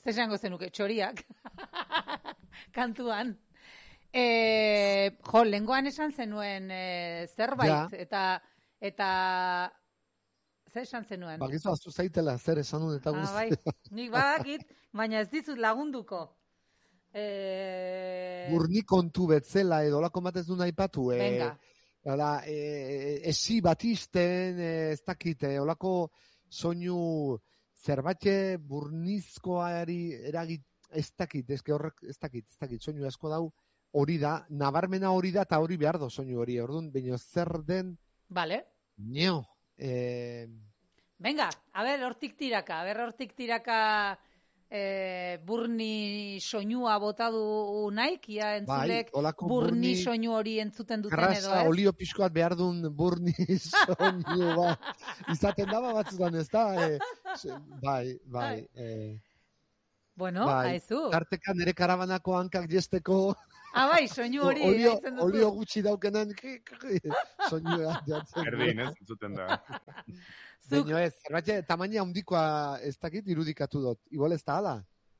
Zesango zenuke, txoriak. Kantuan. Lengoan esan zenuen zerbait, eta zer esan zenuen? Bagizu azu zaitela, zer esan duen eta bai, nik badakit, baina ez dizut lagunduko. Burni kontu betzela edo lako batez du nahi patu. Venga. Esi batisten, ez dakit, olako soinu zerbait burnizkoari eragit, ez dakit, soinu asko dau, hori da, nabarmena hori da, eta hori behar do soinu hori, orduan, baina zer den... Vale. Nio. Venga, hortik tiraka burni soinua botadu naik, ia entzulek burni soinu hori entzuten duten edo ez? Grasa, olio pixkoat behar duen burni soinu bat. Izaten daba batzutan ez da? Bai. Bueno, haizu. Tarteka nire karabanako hankak jesteko... Bai, soinu hori. Olio gutxi daukenan soinu jatzen. Erdin, ez? Entzuten da. Baina ez, zerbait, tamaina handikoa ez dakit irudikatu dut. Igual ez da hala.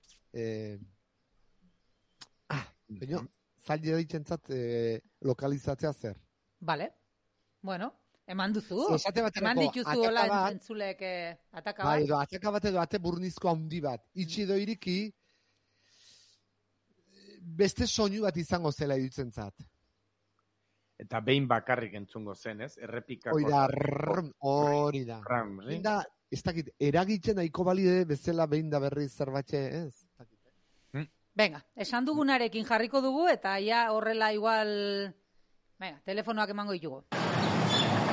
Baina, zaila ditzentzat lokalizatzea zer. Vale. Bueno, eman duzu. Eman dituzu hola entzulek ataka bat. Bai, ataka bat edo ate burnizko handi bat. Itxi edo iriki, beste soinu bat izango zela idutzentzat. Eta behin bakarrik entzungo zen, ez? Errepikako. Hori da. Ez dakit, eragitzen nahiko balide bezala behin da berriz zerbait, ez? Venga, esan dugunarekin jarriko dugu, eta ja horrela igual... Venga, telefonoak emango ditugu.